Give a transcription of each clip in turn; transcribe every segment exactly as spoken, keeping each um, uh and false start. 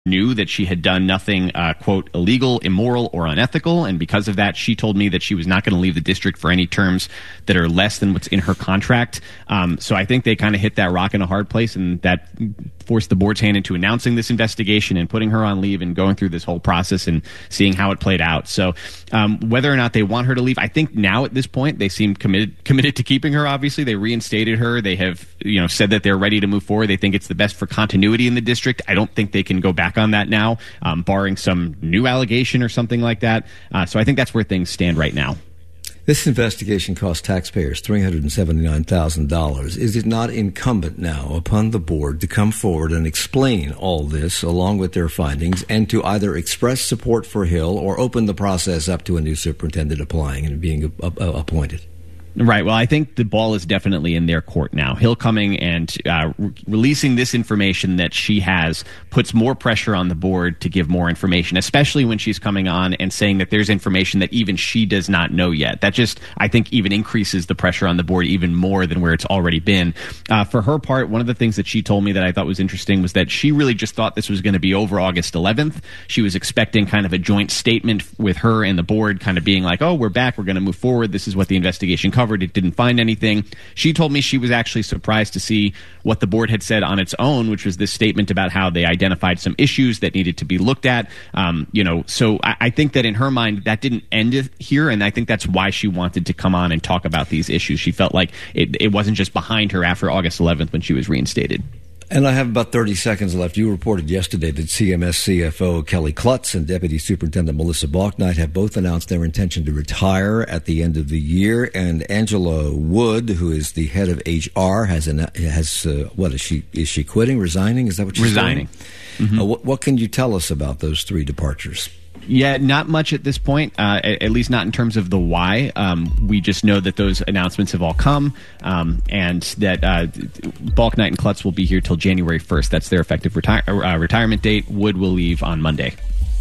knew that she had done nothing, uh, quote, illegal, immoral, or unethical. And because of that, she told me that she was not going to leave the district for any terms that are less than what's in her contract. Um, so I think they kind of hit that rock in a hard place, and that forced the board's hand into announcing this investigation and putting her on leave and going through this whole process and seeing how it played out. So um, whether or not they want her to leave, I think now at this point they seem committed committed to keeping her. Obviously, they reinstated her. They have, you know, said that they're ready to move forward. They think it's the best for continuity in the district. I don't think they can go back on that now, um, barring some new allegation or something like that. Uh, so I think that's where things stand right now. This investigation cost taxpayers three hundred seventy-nine thousand dollars. Is it not incumbent now upon the board to come forward and explain all this along with their findings, and to either express support for Hill or open the process up to a new superintendent applying and being a- a- appointed? Right. Well, I think the ball is definitely in their court now. Hill coming and uh, re- releasing this information that she has puts more pressure on the board to give more information, especially when she's coming on and saying that there's information that even she does not know yet. That just, I think, even increases the pressure on the board even more than where it's already been. Uh, for her part, one of the things that she told me that I thought was interesting was that she really just thought this was going to be over August eleventh. She was expecting kind of a joint statement with her and the board kind of being like, oh, we're back, we're going to move forward, this is what the investigation covered. It didn't find anything. She told me she was actually surprised to see what the board had said on its own, which was this statement about how they identified some issues that needed to be looked at. Um, you know, so I, I think that in her mind, that didn't end it here, and I think that's why she wanted to come on and talk about these issues. She felt like it, it wasn't just behind her after August eleventh when she was reinstated. And I have about thirty seconds left. You reported yesterday that C M S C F O Kelly Klutz and Deputy Superintendent Melissa Balknight have both announced their intention to retire at the end of the year. And Angela Wood, who is the head of H R, has an, has uh, what is she? Is she quitting? Resigning? Is that what she's resigning? Mm-hmm. Uh, what, what can you tell us about those three departures? Yeah, not much at this point, uh, at, at least not in terms of the why. Um, we just know that those announcements have all come, um, and that uh, Balknight and Klutz will be here till January first. That's their effective retire- uh, retirement date. Wood will leave on Monday.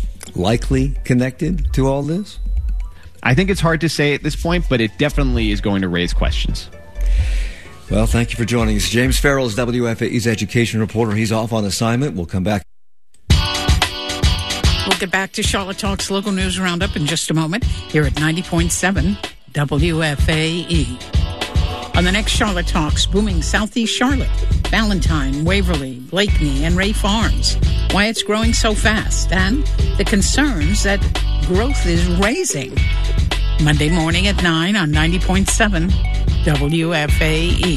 Likely connected to all this? I think it's hard to say at this point, but it definitely is going to raise questions. Well, thank you for joining us. James Farrell is W F A E's education reporter. He's off on assignment. We'll come back. We'll get back to Charlotte Talk's local news roundup in just a moment here at ninety point seven W F A E. On the next Charlotte Talks, booming Southeast Charlotte, Valentine, Waverly, Blakeney, and Ray Farms. Why it's growing so fast and the concerns that growth is raising. Monday morning at nine on ninety point seven W F A E.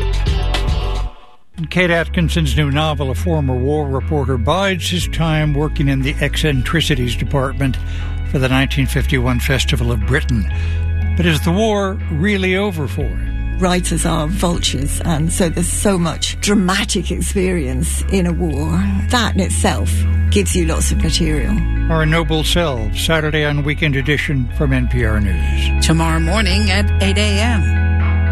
Kate Atkinson's new novel, a former war reporter, bides his time working in the eccentricities department for the nineteen fifty-one Festival of Britain. But is the war really over for him? Writers are vultures, and so there's so much dramatic experience in a war. That in itself gives you lots of material. Our Noble Selves, Saturday on Weekend Edition from N P R News. Tomorrow morning at eight a.m.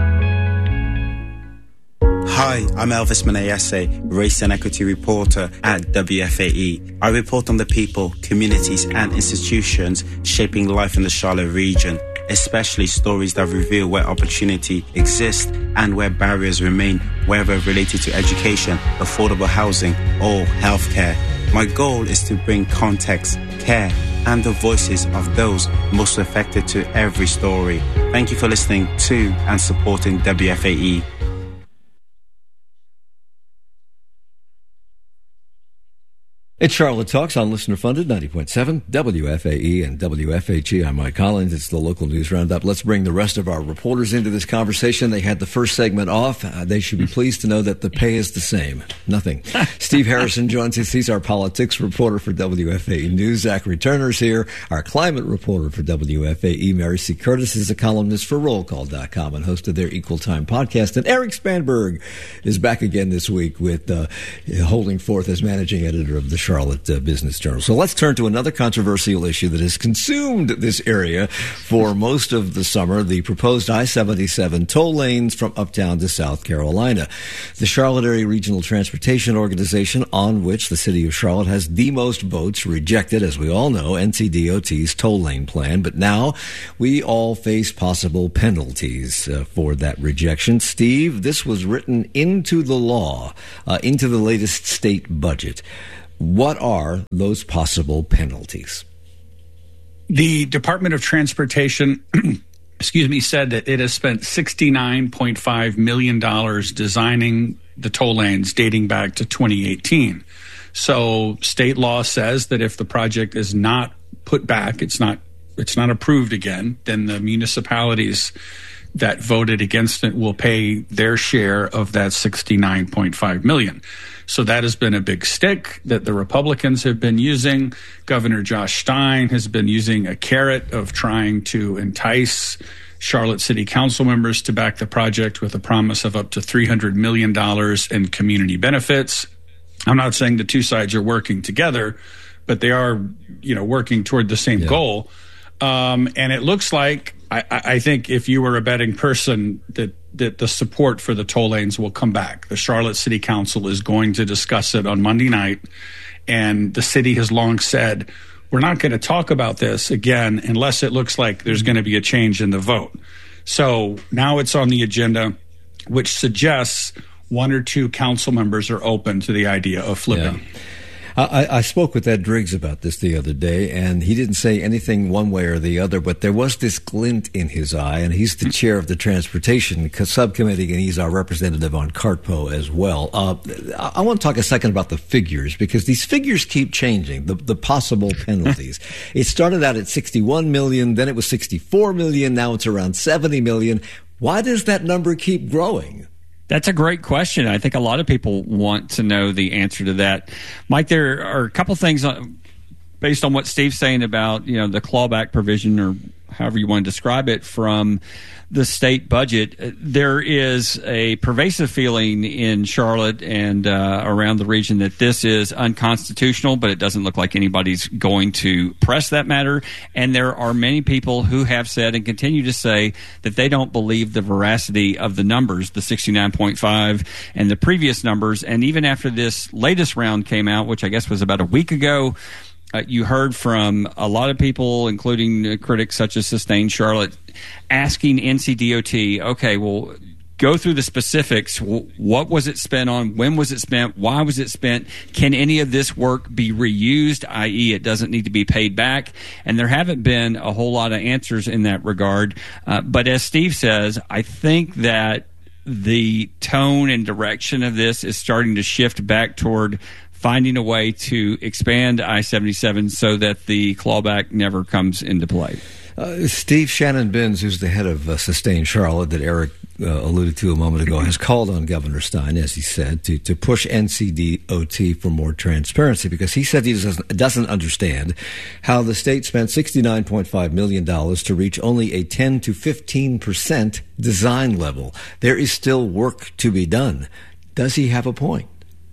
Hi, I'm Elvis Menayese, race and equity reporter at W F A E. I report on the people, communities and institutions shaping life in the Charlotte region, especially stories that reveal where opportunity exists and where barriers remain, whether related to education, affordable housing or healthcare. My goal is to bring context, care and the voices of those most affected to every story. Thank you for listening to and supporting W F A E. It's Charlotte Talks on Listener Funded, ninety point seven, W F A E and W F H E. I'm Mike Collins. It's the local news roundup. Let's bring the rest of our reporters into this conversation. They had the first segment off. Uh, they should be pleased to know that the pay is the same. Nothing. Steve Harrison joins us. He's our politics reporter for W F A E News. Zachary Turner's here, our climate reporter for W F A E. Mary C. Curtis is a columnist for roll call dot com and host of their Equal Time podcast. And Eric Spanberg is back again this week with uh, holding forth as managing editor of the Charlotte uh, Business Journal. So let's turn to another controversial issue that has consumed this area for most of the summer, the proposed I seventy-seven toll lanes from uptown to South Carolina. The Charlotte Area Regional Transportation Organization, on which the city of Charlotte has the most votes, rejected, as we all know, N C D O T's toll lane plan. But now we all face possible penalties uh, for that rejection. Steve, this was written into the law, uh, into the latest state budget. What are those possible penalties? The Department of Transportation, excuse me, said that it has spent sixty-nine point five million dollars designing the toll lanes dating back to twenty eighteen. So state law says that if the project is not put back, it's not it's not approved again, then the municipalities that voted against it will pay their share of that sixty-nine point five million dollars. So that has been a big stick that the Republicans have been using. Governor Josh Stein has been using a carrot of trying to entice Charlotte City Council members to back the project with a promise of up to three hundred million dollars in community benefits. I'm not saying the two sides are working together, but they are, you know, working toward the same yeah. goal. Um, and it looks like, I, I think if you were a betting person, that, that the support for the toll lanes will come back. The Charlotte City Council is going to discuss it on Monday night. And the city has long said, we're not going to talk about this again unless it looks like there's going to be a change in the vote. So now it's on the agenda, which suggests one or two council members are open to the idea of flipping. Yeah. I, I spoke with Ed Driggs about this the other day, and he didn't say anything one way or the other, but there was this glint in his eye, and he's the chair of the Transportation Subcommittee, and he's our representative on CARTPO as well. Uh, I want to talk a second about the figures, because these figures keep changing, the, the possible penalties. It started out at sixty-one million dollars, then it was sixty-four million dollars, now it's around seventy million dollars. Why does that number keep growing? That's a great question. I think a lot of people want to know the answer to that. Mike, there are a couple things based on what Steve's saying about, you know, the clawback provision, or however you want to describe it, from the state budget. There is a pervasive feeling in Charlotte and uh, around the region that this is unconstitutional, but it doesn't look like anybody's going to press that matter. And there are many people who have said and continue to say that they don't believe the veracity of the numbers, the sixty-nine point five and the previous numbers. And even after this latest round came out, which I guess was about a week ago, Uh, you heard from a lot of people, including uh, critics such as Sustain Charlotte, asking N C D O T, okay, well, go through the specifics. W- what was it spent on? When was it spent? Why was it spent? Can any of this work be reused, that is it doesn't need to be paid back? And there haven't been a whole lot of answers in that regard. Uh, but as Steve says, I think that the tone and direction of this is starting to shift back toward finding a way to expand I seventy-seven so that the clawback never comes into play. Uh, Steve Shannon Binns, who's the head of uh, Sustain Charlotte that Eric uh, alluded to a moment ago, has called on Governor Stein, as he said, to, to push N C D O T for more transparency, because he said he doesn't, doesn't understand how the state spent sixty-nine point five million dollars to reach only a ten to fifteen percent design level. There is still work to be done. Does he have a point?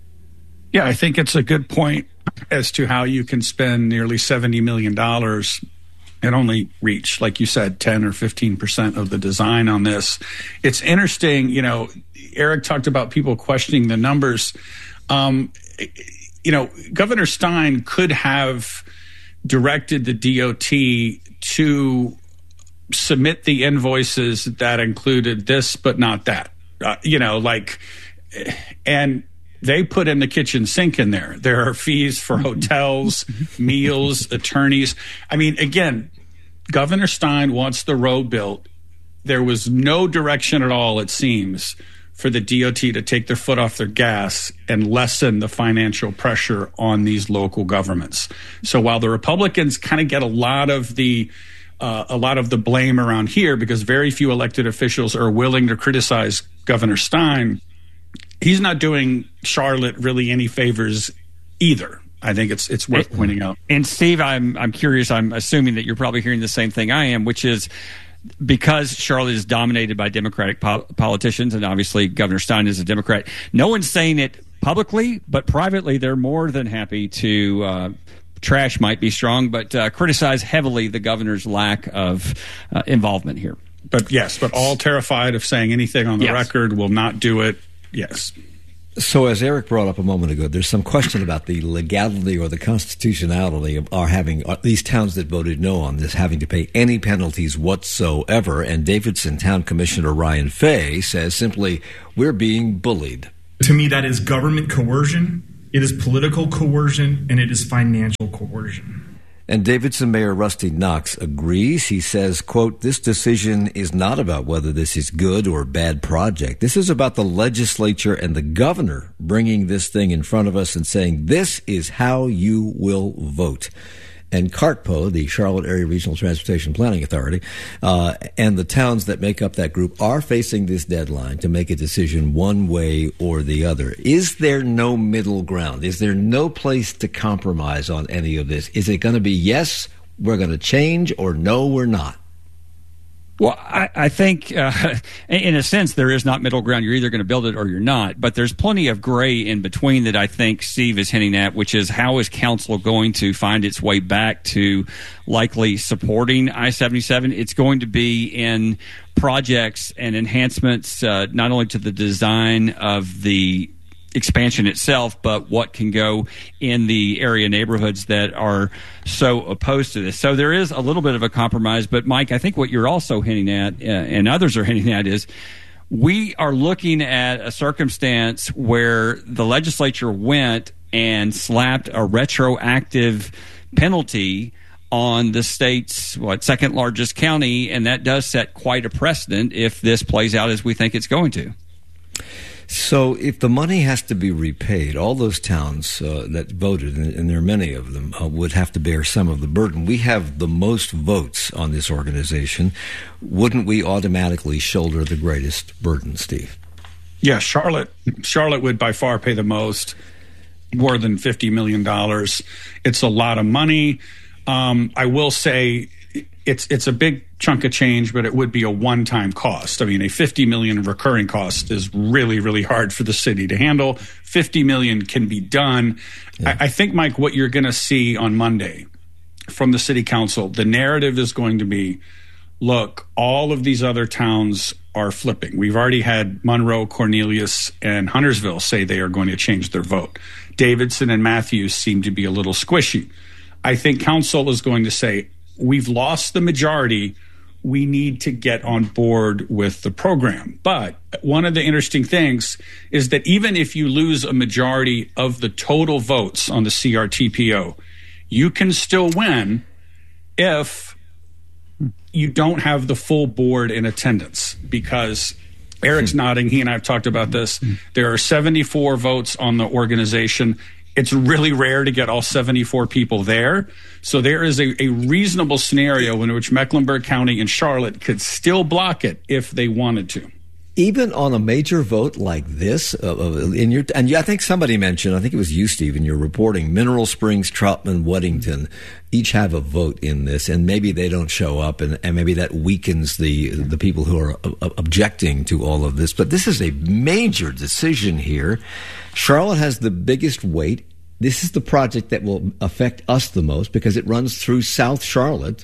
Yeah, I think it's a good point as to how you can spend nearly seventy million dollars and only reach, like you said, ten or fifteen percent of the design on this. It's interesting, you know, Eric talked about people questioning the numbers. Um, you know, Governor Stein could have directed the D O T to submit the invoices that included this but not that. Uh, you know, like, and they put in the kitchen sink in there. There are fees for hotels, meals, attorneys. I mean, again, Governor Stein wants the road built. There was no direction at all, it seems, for the D O T to take their foot off their gas and lessen the financial pressure on these local governments. So while the Republicans kind of get a lot of the uh, a lot of the blame around here, because very few elected officials are willing to criticize Governor Stein, he's not doing Charlotte really any favors either. I think it's it's worth pointing out. And Steve, I'm I'm curious. I'm assuming that you're probably hearing the same thing I am, which is because Charlotte is dominated by Democratic po- politicians, and obviously Governor Stein is a Democrat. No one's saying it publicly, but privately, they're more than happy to. Uh, trash might be strong, but uh, criticize heavily the governor's lack of uh, involvement here. But yes, but all terrified of saying anything on the yes. record, will not do it. Yes. So as Eric brought up a moment ago, there's some question about the legality or the constitutionality of our having uh, these towns that voted no on this having to pay any penalties whatsoever. And Davidson Town Commissioner Ryan Fay says simply, we're being bullied. To me, that is government coercion. It is political coercion, and it is financial coercion. And Davidson Mayor Rusty Knox agrees. He says, quote, "This decision is not about whether this is good or bad project. This is about the legislature and the governor bringing this thing in front of us and saying, this is how you will vote." And CARTPO, the Charlotte Area Regional Transportation Planning Authority, uh, and the towns that make up that group are facing this deadline to make a decision one way or the other. Is there no middle ground? Is there no place to compromise on any of this? Is it going to be, yes, we're going to change, or no, we're not? Well, I, I think, uh, in a sense, there is not middle ground. You're either going to build it or you're not. But there's plenty of gray in between that I think Steve is hinting at, which is how is council going to find its way back to likely supporting I seventy-seven? It's going to be in projects and enhancements, uh, not only to the design of the expansion itself, but what can go in the area neighborhoods that are so opposed to this. So there is a little bit of a compromise. But Mike, I think what you're also hinting at, uh, and others are hinting at, is we are looking at a circumstance where the legislature went and slapped a retroactive penalty on the state's what second largest county, and that does set quite a precedent if this plays out as we think it's going to. So if the money has to be repaid, all those towns uh, that voted, and, and there are many of them, uh, would have to bear some of the burden. We have the most votes on this organization. Wouldn't we automatically shoulder the greatest burden, Steve? Yeah, Charlotte, Charlotte would by far pay the most, more than fifty million dollars. It's a lot of money. Um, I will say it's it's a big chunk of change, but it would be a one-time cost. I mean, a fifty million dollars recurring cost is really, really hard for the city to handle. fifty million dollars can be done. Yeah. I, I think, Mike, what you're going to see on Monday from the city council, the narrative is going to be, look, all of these other towns are flipping. We've already had Monroe, Cornelius, and Huntersville say they are going to change their vote. Davidson and Matthews seem to be a little squishy. I think council is going to say, we've lost the majority. We need to get on board with the program. But one of the interesting things is that even if you lose a majority of the total votes on the C R T P O, you can still win if you don't have the full board in attendance, because Eric's nodding. He and I have talked about this. There are seventy-four votes on the organization. It's really rare to get all seventy-four people there. So there is a, a reasonable scenario in which Mecklenburg County and Charlotte could still block it if they wanted to. Even on a major vote like this, uh, in your and I think somebody mentioned, I think it was you, Steve, in your reporting, Mineral Springs, Troutman, Weddington, each have a vote in this, and maybe they don't show up, and, and maybe that weakens the the people who are uh, objecting to all of this. But this is a major decision here. Charlotte has the biggest weight. This is the project that will affect us the most because it runs through South Charlotte.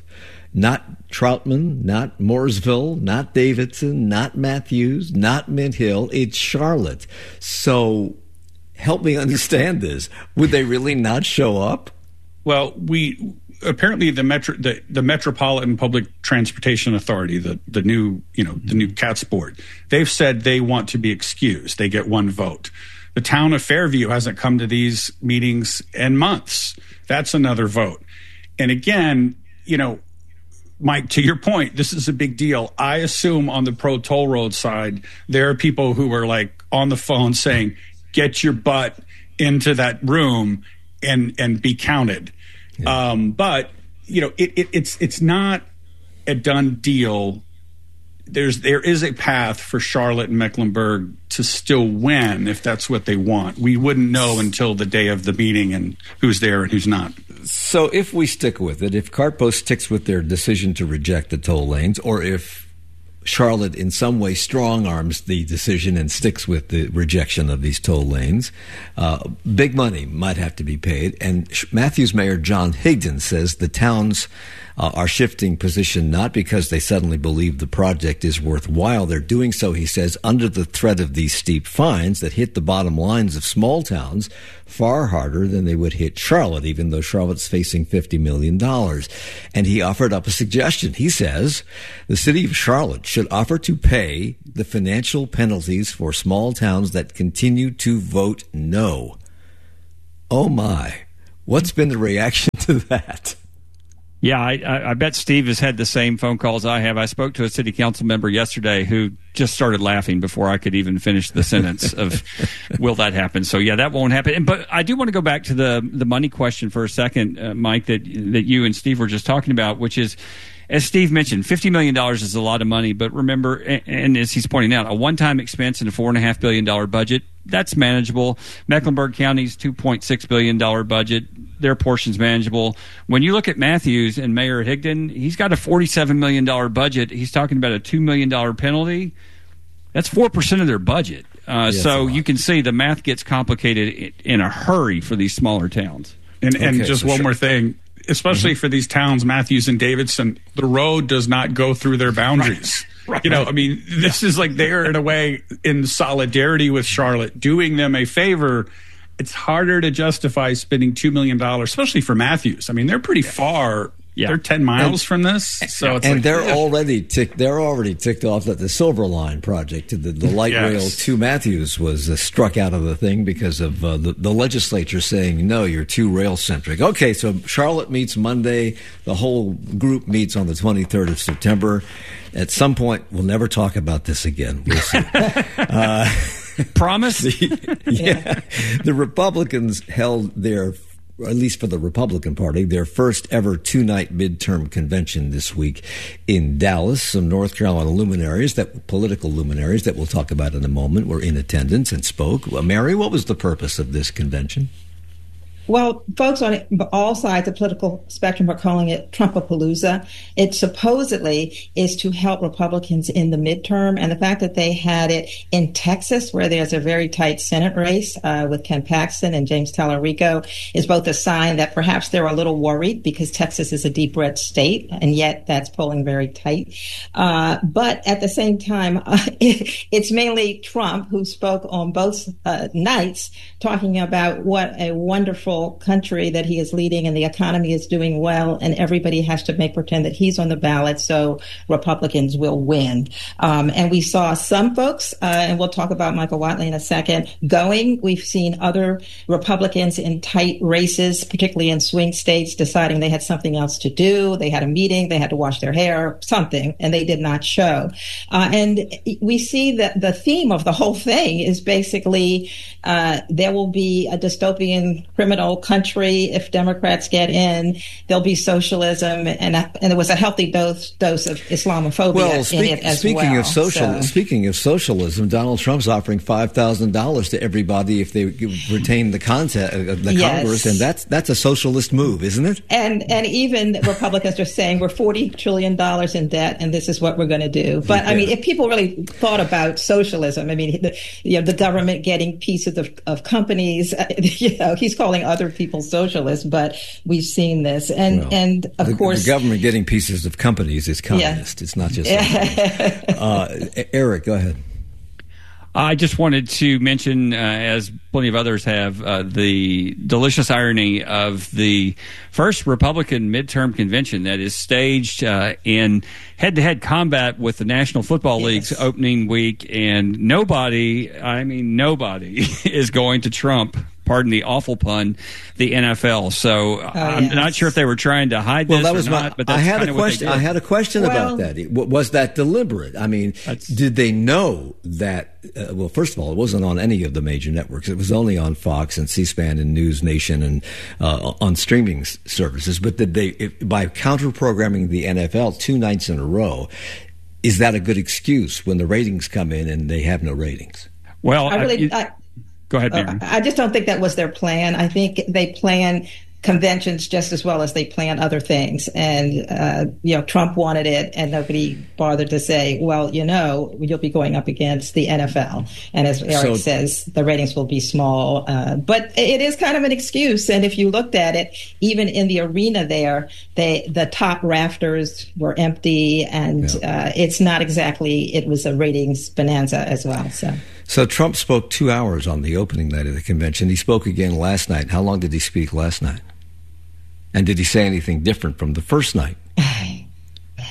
Not Troutman, not Mooresville, not Davidson, not Matthews, not Mint Hill. It's Charlotte. So help me understand this. Would they really not show up? Well, we apparently the metro the, the Metropolitan Public Transportation Authority, the the new you know the new CATS board, they've said they want to be excused. They get one vote. The town of Fairview hasn't come to these meetings in months. That's another vote. And again, you know, Mike, to your point, this is a big deal. I assume on the pro toll road side, there are people who are like on the phone saying, get your butt into that room and and be counted. Yeah. Um, but, you know, it, it, it's it's not a done deal. There's there is a path for Charlotte and Mecklenburg to still win if that's what they want. We wouldn't know until the day of the meeting and who's there and who's not. So if we stick with it, if CARTPO sticks with their decision to reject the toll lanes, or if Charlotte in some way strong arms the decision and sticks with the rejection of these toll lanes, uh, big money might have to be paid. And Matthews Mayor John Higdon says the towns uh, are shifting position not because they suddenly believe the project is worthwhile. They're doing so, he says, under the threat of these steep fines that hit the bottom lines of small towns far harder than they would hit Charlotte, even though Charlotte's facing fifty million dollars. And he offered up a suggestion. He says the city of Charlotte should offer to pay the financial penalties for small towns that continue to vote no. Oh, my. What's been the reaction to that? Yeah, I, I, I bet Steve has had the same phone calls I have. I spoke to a city council member yesterday who just started laughing before I could even finish the sentence of, will that happen? So, yeah, that won't happen. But I do want to go back to the the money question for a second, uh, Mike, that that you and Steve were just talking about, which is, as Steve mentioned, fifty million dollars is a lot of money. But remember, and, and as he's pointing out, a one-time expense in a four point five billion dollars budget, that's manageable. Mecklenburg County's two point six billion dollars budget, their portion's manageable. When you look at Matthews and Mayor Higdon, he's got a forty-seven million dollars budget. He's talking about a two million dollars penalty. That's four percent of their budget. Uh, yeah, so you can see the math gets complicated in a hurry for these smaller towns. And, and okay, just so one sure. more thing, especially mm-hmm. for these towns, Matthews and Davidson, the road does not go through their boundaries. Right. You know, I mean, this is like they're in a way in solidarity with Charlotte, doing them a favor. It's harder to justify spending two million dollars, especially for Matthews. I mean, they're pretty far. Yeah. They're ten miles and, from this. So it's and like, they're yeah. already ticked, they're already ticked off that the Silver Line project, the, the light Yes. rail to Matthews, was uh, struck out of the thing because of uh, the, the legislature saying, no, you're too rail centric. Okay, so Charlotte meets Monday. The whole group meets on the twenty-third of September. At some point, we'll never talk about this again. We'll see. uh, Promise? the, yeah. The Republicans held their, or at least for the Republican Party, their first ever two-night midterm convention this week in Dallas. Some North Carolina luminaries, that political luminaries that we'll talk about in a moment, were in attendance and spoke. Well, Mary, what was the purpose of this convention? Well, folks on all sides of the political spectrum are calling it Trumpapalooza. It supposedly is to help Republicans in the midterm. And the fact that they had it in Texas, where there's a very tight Senate race uh, with Ken Paxton and James Tallarico, is both a sign that perhaps they're a little worried because Texas is a deep red state, and yet that's polling very tight. Uh, but at the same time, uh, it, it's mainly Trump who spoke on both uh, nights, talking about what a wonderful country that he is leading, and the economy is doing well, and everybody has to make pretend that he's on the ballot so Republicans will win. Um, and we saw some folks, uh, and we'll talk about Michael Whatley in a second, going. We've seen other Republicans in tight races, particularly in swing states, deciding they had something else to do. They had a meeting, they had to wash their hair, something, and they did not show. Uh, and we see that the theme of the whole thing is basically uh, there will be a dystopian criminal country if Democrats get in. There'll be socialism, and a, and there was a healthy dose dose of Islamophobia well, speak, in it as speaking well. Of social, so. Speaking of socialism, Donald Trump's offering five thousand dollars to everybody if they retain the content of the yes. Congress, and that's that's a socialist move, isn't it? And and even Republicans are saying we're forty trillion dollars in debt, and this is what we're going to do. But yeah. I mean, if people really thought about socialism, I mean, the, you know, the government getting pieces of, of companies, uh, you know, he's calling other people socialists, but we've seen this, and well, and of the, course, the government getting pieces of companies is communist. Yeah. It's not just. uh, Eric, go ahead. I just wanted to mention, uh, as plenty of others have, uh, the delicious irony of the first Republican midterm convention that is staged uh, in head-to-head combat with the National Football yes. League's opening week, and nobody, I mean nobody, is going to trump, pardon the awful pun, the N F L. So oh, I'm yes. not sure if they were trying to hide well, this that was or my, not, but that's I had kind a of what question. they did. I had a question well, about that. Was that deliberate? I mean, did they know that? Uh, well, first of all, it wasn't on any of the major networks. It was only on Fox and C-SPAN and News Nation and uh, on streaming s- services. But did they, if, by counter-programming the N F L two nights in a row, is that a good excuse when the ratings come in and they have no ratings? Well, I really. I, Go ahead, Mary. Uh, I just don't think that was their plan. I think they plan conventions just as well as they plan other things. And, uh, you know, Trump wanted it, and nobody bothered to say, well, you know, you'll be going up against the N F L. And as Eric so, says, the ratings will be small. Uh, but it is kind of an excuse. And if you looked at it, even in the arena there, they, the top rafters were empty, and yeah. uh, it's not exactly, it was a ratings bonanza as well. So. So Trump spoke two hours on the opening night of the convention. He spoke again last night. How long did he speak last night? And did he say anything different from the first night? I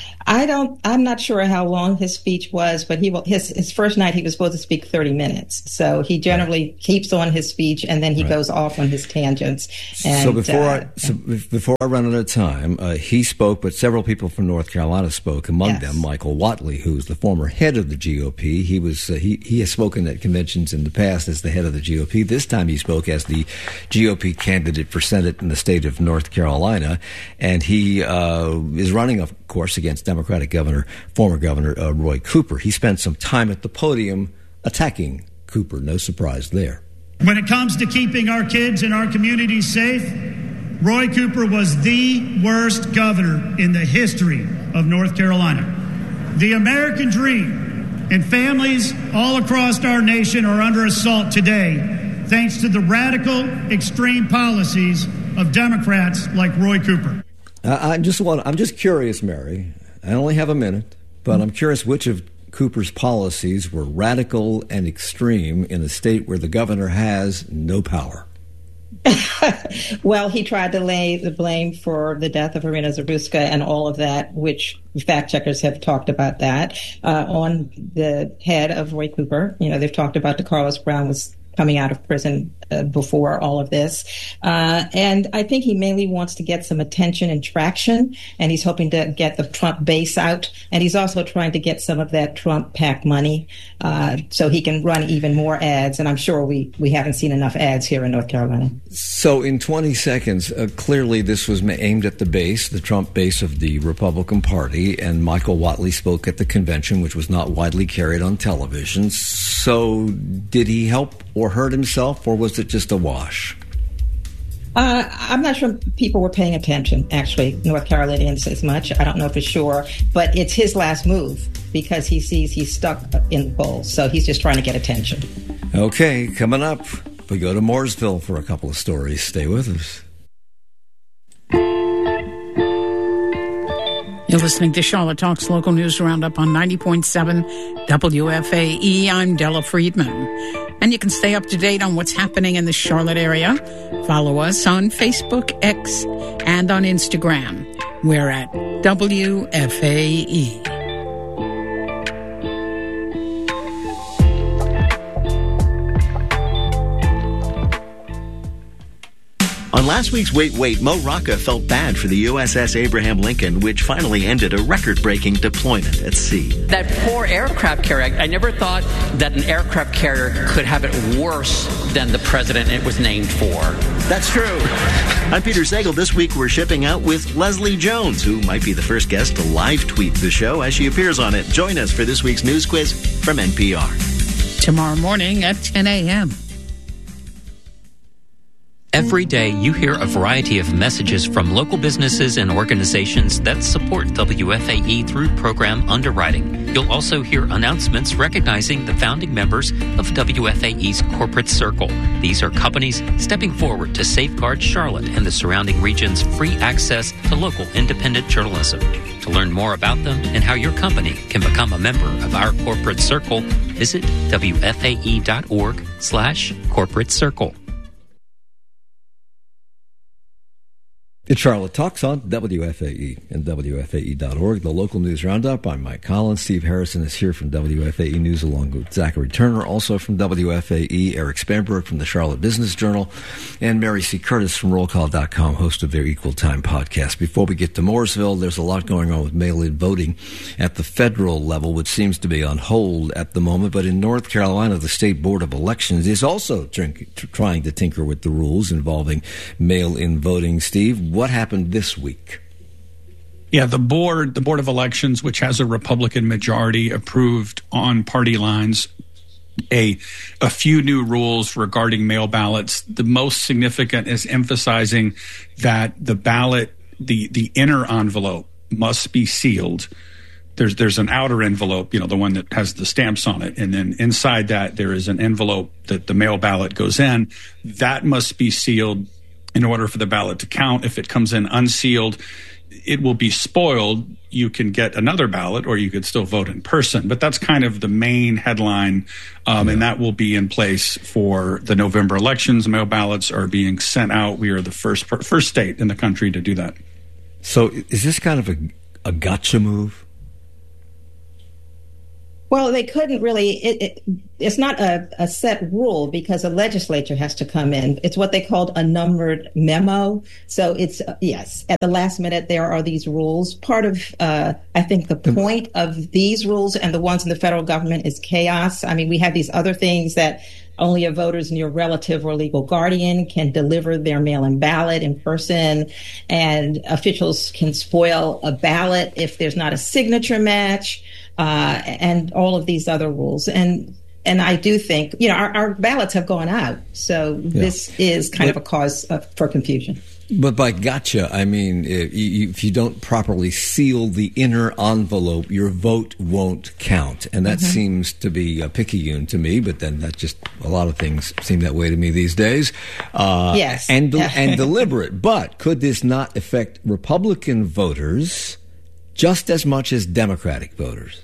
I don't. I'm not sure how long his speech was, but he his his first night he was supposed to speak thirty minutes. So he generally right. keeps on his speech and then he right. goes off on his tangents. And, so before uh, I so before I run out of time, uh, he spoke, but several people from North Carolina spoke. Among yes. them, Michael Whatley, who's the former head of the G O P. He was uh, he he has spoken at conventions in the past as the head of the G O P. This time he spoke as the G O P candidate for Senate in the state of North Carolina, and he uh, is running, of course, against Democratic Governor, former Governor uh, Roy Cooper. He spent some time at the podium attacking Cooper. No surprise there. When it comes to keeping our kids and our communities safe, Roy Cooper was the worst governor in the history of North Carolina. The American dream and families all across our nation are under assault today, thanks to the radical, extreme policies of Democrats like Roy Cooper. I just want, I'm just curious, Mary. I only have a minute, but I'm curious which of Cooper's policies were radical and extreme in a state where the governor has no power. Well, he tried to lay the blame for the death of Irina Zaruska and all of that, which fact checkers have talked about that, uh, on the head of Roy Cooper. You know, they've talked about the Carlos Brown was coming out of prison uh, before all of this. Uh, and I think he mainly wants to get some attention and traction, and he's hoping to get the Trump base out. And he's also trying to get some of that Trump PAC money uh, so he can run even more ads. And I'm sure we, we haven't seen enough ads here in North Carolina. So in twenty seconds, uh, clearly this was aimed at the base, the Trump base of the Republican Party, and Michael Whatley spoke at the convention, which was not widely carried on television. So did he help or hurt himself, or was it just a wash? Uh, I'm not sure people were paying attention, actually, North Carolinians as much. I don't know for sure, but it's his last move because he sees he's stuck in the polls, so he's just trying to get attention. Okay, coming up, we go to Mooresville for a couple of stories. Stay with us. You're listening to Charlotte Talks Local News Roundup on ninety point seven W F A E. I'm Della Friedman. And you can stay up to date on what's happening in the Charlotte area. Follow us on Facebook, X, and on Instagram. We're at W F A E. On last week's Wait, Wait, Mo Rocca felt bad for the U S S Abraham Lincoln, which finally ended a record-breaking deployment at sea. That poor aircraft carrier, I never thought that an aircraft carrier could have it worse than the president it was named for. That's true. I'm Peter Sagal. This week we're shipping out with Leslie Jones, who might be the first guest to live tweet the show as she appears on it. Join us for this week's news quiz from N P R. Tomorrow morning at ten a.m. Every day, you hear a variety of messages from local businesses and organizations that support W F A E through program underwriting. You'll also hear announcements recognizing the founding members of W F A E's corporate circle. These are companies stepping forward to safeguard Charlotte and the surrounding region's free access to local independent journalism. To learn more about them and how your company can become a member of our corporate circle, visit W F A E dot org slash corporate circle. It's Charlotte Talks on W F A E and W F A E dot org, the local news roundup. I'm Mike Collins. Steve Harrison is here from W F A E News along with Zachary Turner, also from W F A E, Eric Spanberg from the Charlotte Business Journal, and Mary C. Curtis from roll call dot com, host of their Equal Time podcast. Before we get to Mooresville, there's a lot going on with mail-in voting at the federal level, which seems to be on hold at the moment. But in North Carolina, the State Board of Elections is also trying to tinker with the rules involving mail-in voting. Steve, what happened this week? Yeah, the board, the Board of Elections, which has a Republican majority, approved on party lines a a few new rules regarding mail ballots. The most significant is emphasizing that the ballot, the the inner envelope must be sealed. There's there's an outer envelope, you know, the one that has the stamps on it, and then inside that there is an envelope that the mail ballot goes in. That must be sealed in order for the ballot to count. If it comes in unsealed, it will be spoiled. You can get another ballot, or you could still vote in person. But that's kind of the main headline, um, yeah. and that will be in place for the November elections. Mail ballots are being sent out. We are the first first state in the country to do that. So is this kind of a, a gotcha move? Well, they couldn't really, it, it, it's not a, a set rule because the legislature has to come in. It's what they called a numbered memo. So it's, uh, yes, at the last minute, there are these rules. Part of, uh, I think the point of these rules and the ones in the federal government is chaos. I mean, we have these other things that only a voter's near relative or legal guardian can deliver their mail-in ballot in person, and officials can spoil a ballot if there's not a signature match. Uh, and all of these other rules. And and I do think, you know, our, our ballots have gone out. So yeah. This is kind but, of a cause of, for confusion. But by gotcha, I mean, if you, if you don't properly seal the inner envelope, your vote won't count. And that mm-hmm. seems to be a picayune to me, but then that just, a lot of things seem that way to me these days. Uh, yes. And, de- and deliberate. But could this not affect Republican voters just as much as Democratic voters?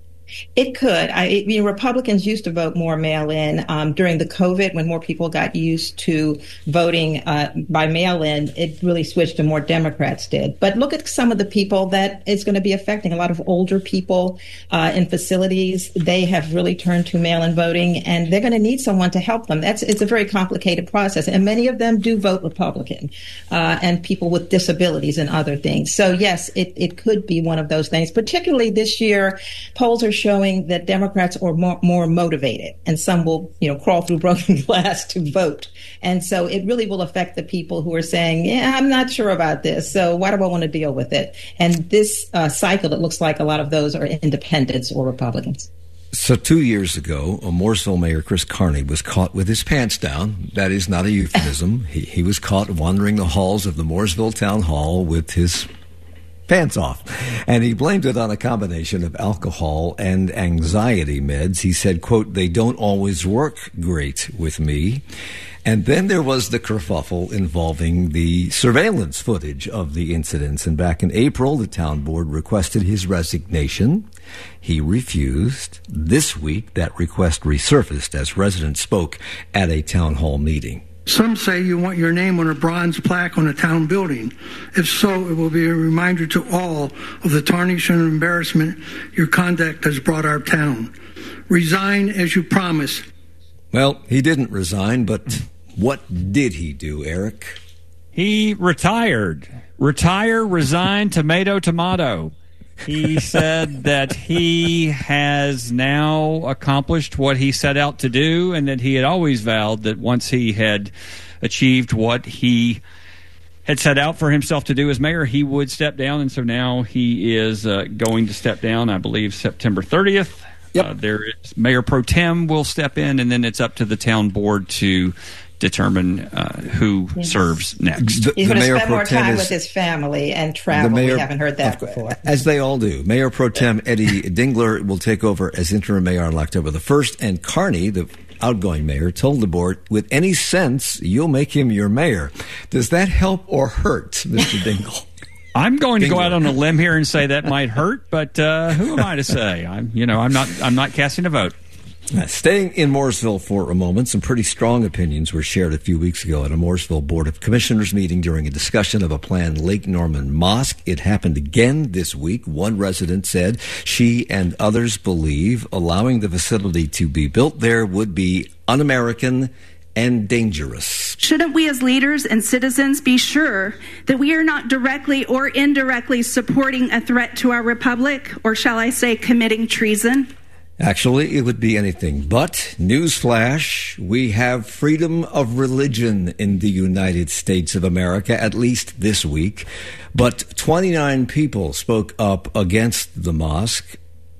It could. I, I mean, Republicans used to vote more mail-in. Um, during the COVID, when more people got used to voting uh, by mail-in, it really switched to more Democrats did. But look at some of the people that it's going to be affecting. A lot of older people uh, in facilities, they have really turned to mail-in voting, and they're going to need someone to help them. That's It's a very complicated process, and many of them do vote Republican, uh, and people with disabilities and other things. So, yes, it, it could be one of those things. Particularly this year, polls are showing that Democrats are more, more motivated, and some will, you know, crawl through broken glass to vote. And so it really will affect the people who are saying, yeah, I'm not sure about this, so why do I want to deal with it? And this uh, cycle, it looks like a lot of those are independents or Republicans. So two years ago, Mooresville Mayor Chris Carney was caught with his pants down. That is not a euphemism. he, he was caught wandering the halls of the Mooresville Town Hall with his pants off. And he blamed it on a combination of alcohol and anxiety meds. He said, quote, "They don't always work great with me." And then there was the kerfuffle involving the surveillance footage of the incidents. And back in April, the town board requested his resignation. He refused. This week, that request resurfaced as residents spoke at a town hall meeting. Some say you want your name on a bronze plaque on a town building. If so, it will be a reminder to all of the tarnish and embarrassment your conduct has brought our town. Resign as you promised. Well, he didn't resign, but what did he do, Eric? He retired. Retire, resign, tomato, tomato. He said that he has now accomplished what he set out to do, and that he had always vowed that once he had achieved what he had set out for himself to do as mayor, he would step down. And so now he is uh, going to step down, I believe, September thirtieth. Yep. Uh, there is Mayor Pro Tem will step in, and then it's up to the town board to determine uh, who yes. serves next. The, He's going to spend more time is, with his family and travel. Mayor, we haven't heard that before. As they all do. Mayor Pro Tem Eddie Dingler will take over as interim mayor on October the first, and Carney, the outgoing mayor, told the board, with any sense, you'll make him your mayor. Does that help or hurt, Mister Dingle? I'm going to go out on a limb here and say that might hurt, but uh, who am I to say? I'm, you know, I'm not. I'm not casting a vote. Staying in Mooresville for a moment, some pretty strong opinions were shared a few weeks ago at a Mooresville Board of Commissioners meeting during a discussion of a planned Lake Norman mosque. It happened again this week. One resident said she and others believe allowing the facility to be built there would be un-American and dangerous. Shouldn't we as leaders and citizens be sure that we are not directly or indirectly supporting a threat to our republic, or shall I say committing treason? Actually, it would be anything but. Newsflash, we have freedom of religion in the United States of America, at least this week. But twenty-nine people spoke up against the mosque.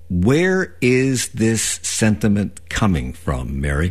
Where is this sentiment coming from, Mary?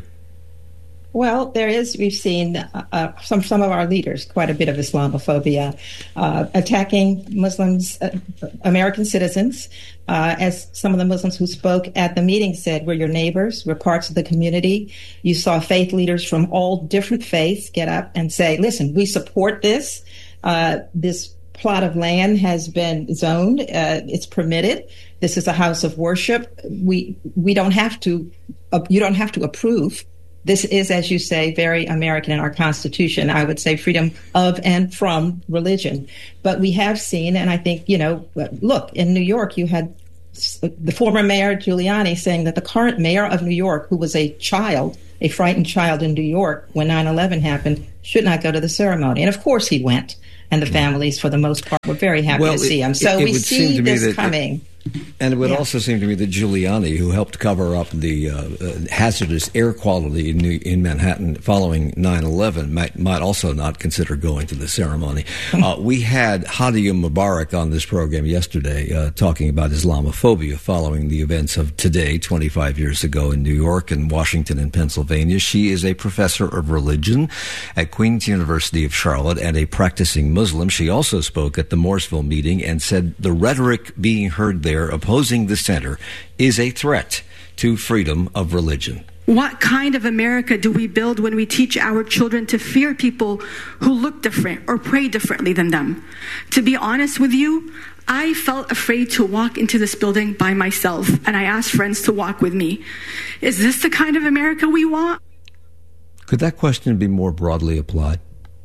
Well, there is, we've seen uh, some some of our leaders, quite a bit of Islamophobia, uh, attacking Muslims, uh, American citizens, uh, as some of the Muslims who spoke at the meeting said, we're your neighbors, we're parts of the community. You saw faith leaders from all different faiths get up and say, listen, we support this. Uh, this plot of land has been zoned. Uh, it's permitted. This is a house of worship. We we don't have to, uh, you don't have to approve. This is, as you say, very American in our Constitution. I would say freedom of and from religion. But we have seen, and I think, you know, look, in New York, you had the former mayor Giuliani saying that the current mayor of New York, who was a child, a frightened child in New York when nine eleven happened, should not go to the ceremony. And of course he went. And the families, for the most part, were very happy well, to see him. It, so it, it we see this that, coming. And it would yeah. also seem to me that Giuliani, who helped cover up the uh, uh, hazardous air quality in, New, in Manhattan following nine eleven, might, might also not consider going to the ceremony. Uh, we had Hadi Mubarak on this program yesterday uh, talking about Islamophobia following the events of today, twenty-five years ago in New York and Washington and Pennsylvania. She is a professor of religion at Queen's University of Charlotte and a practicing Muslim. She also spoke at the Mooresville meeting and said the rhetoric being heard there opposing the center is a threat to freedom of religion. What kind of America do we build when we teach our children to fear people who look different or pray differently than them? To be honest with you, I felt afraid to walk into this building by myself, and I asked friends to walk with me. Is this the kind of America we want? Could that question be more broadly applied?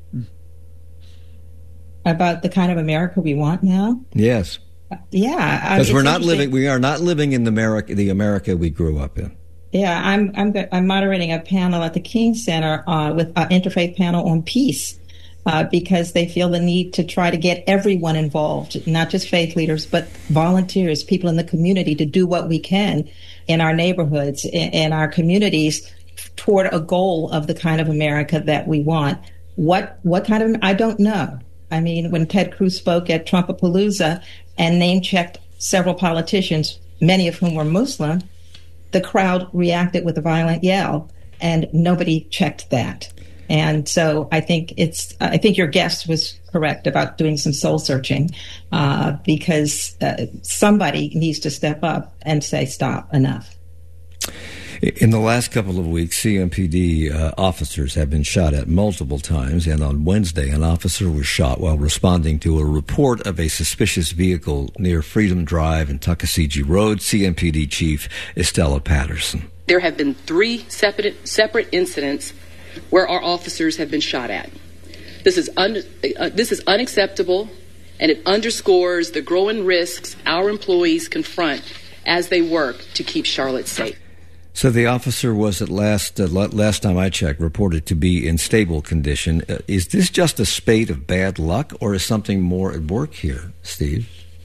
About the kind of America we want now? Yes. Yeah, because we're not living. We are not living in the America, the America we grew up in. Yeah, I'm I'm I'm moderating a panel at the King Center uh, with an interfaith panel on peace uh, because they feel the need to try to get everyone involved, not just faith leaders, but volunteers, people in the community, to do what we can in our neighborhoods, in, in our communities, toward a goal of the kind of America that we want. What what kind of? I don't know. I mean, when Ted Cruz spoke at Trumpapalooza and name-checked several politicians, many of whom were Muslim, the crowd reacted with a violent yell, and nobody checked that. And so I think it's, I think your guest was correct about doing some soul searching, uh, because uh, somebody needs to step up and say, stop, enough. In the last couple of weeks, C M P D uh, officers have been shot at multiple times, and on Wednesday, an officer was shot while responding to a report of a suspicious vehicle near Freedom Drive and Tuckasegee Road. C M P D Chief Estella Patterson. There have been three separate, separate incidents where our officers have been shot at. This is, un, uh, this is unacceptable, and it underscores the growing risks our employees confront as they work to keep Charlotte safe. So the officer was at last, uh, last time I checked, reported to be in stable condition. Uh, is this just a spate of bad luck, or is something more at work here, Steve?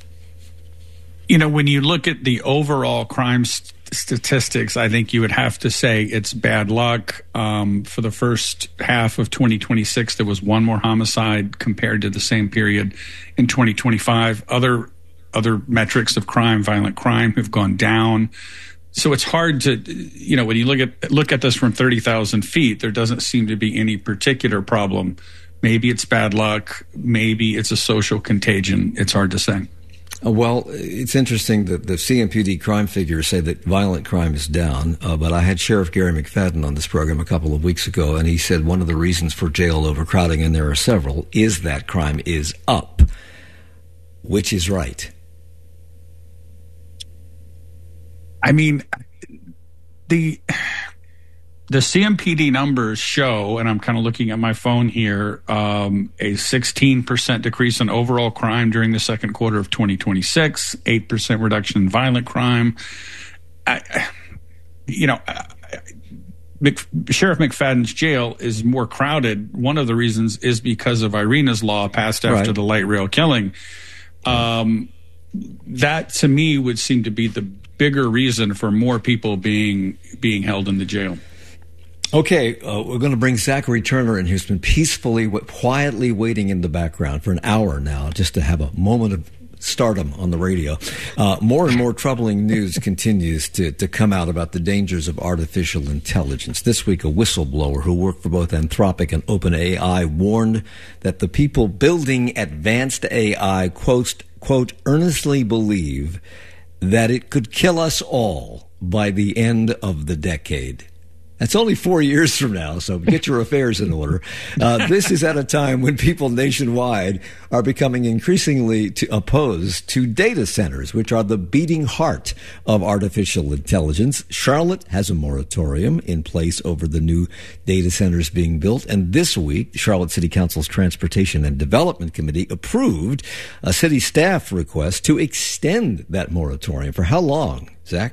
You know, when you look at the overall crime st- statistics, I think you would have to say it's bad luck. Um, for the first half of twenty twenty-six, there was one more homicide compared to the same period in twenty twenty-five. Other other metrics of crime, violent crime, have gone down. So it's hard to, you know, when you look at look at this from thirty thousand feet, there doesn't seem to be any particular problem. Maybe it's bad luck. Maybe it's a social contagion. It's hard to say. Uh, well, it's interesting that the C M P D crime figures say that violent crime is down, uh, but I had Sheriff Gary McFadden on this program a couple of weeks ago, and he said one of the reasons for jail overcrowding, and there are several, is that crime is up. Which is right? I mean, the the C M P D numbers show, and I'm kind of looking at my phone here, um, a sixteen percent decrease in overall crime during the second quarter of twenty twenty-six, eight percent reduction in violent crime. I, you know, Mc, Sheriff McFadden's jail is more crowded. One of the reasons is because of Irina's Law passed after right. the light rail killing. Um, that, to me, would seem to be the bigger reason for more people being being held in the jail. Okay, uh, we're going to bring Zachary Turner in, who's been peacefully, quietly waiting in the background for an hour now, just to have a moment of stardom on the radio. Uh, more and more troubling news continues to, to come out about the dangers of artificial intelligence. This week, a whistleblower who worked for both Anthropic and OpenAI warned that the people building advanced A I, quote, quote, earnestly believe that it could kill us all by the end of the decade. That's only four years from now, so get your affairs in order. Uh, this is at a time when people nationwide are becoming increasingly to opposed to data centers, which are the beating heart of artificial intelligence. Charlotte has a moratorium in place over the new data centers being built, and this week, Charlotte City Council's Transportation and Development Committee approved a city staff request to extend that moratorium. For how long, Zach?